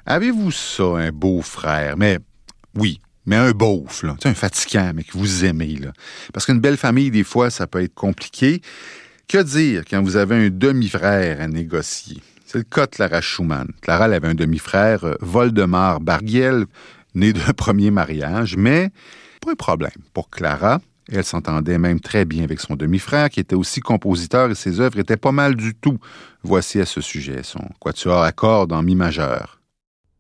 Avez-vous ça, un beau-frère? Mais oui, mais un beauf, là. Tu sais, un fatigant, mais que vous aimez, là. Parce qu'une belle famille, des fois, ça peut être compliqué. Que dire quand vous avez un demi-frère à négocier? C'est le cas de Clara Schumann. Clara, elle avait un demi-frère, Voldemar Bargiel, né d'un premier mariage, mais pas un problème pour Clara. Elle s'entendait même très bien avec son demi-frère, qui était aussi compositeur, et ses œuvres étaient pas mal du tout. Voici à ce sujet son quatuor à cordes en mi majeur.